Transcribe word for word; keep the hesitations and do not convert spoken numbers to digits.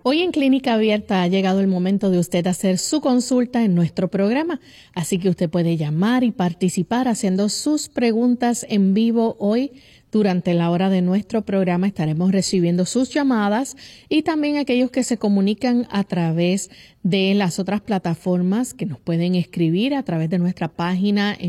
Hoy en Clínica Abierta ha llegado el momento de usted hacer su consulta en nuestro programa, así que usted puede llamar y participar haciendo sus preguntas en vivo hoy. Durante la hora de nuestro programa estaremos recibiendo sus llamadas y también aquellos que se comunican a través de las otras plataformas que nos pueden escribir a través de nuestra página en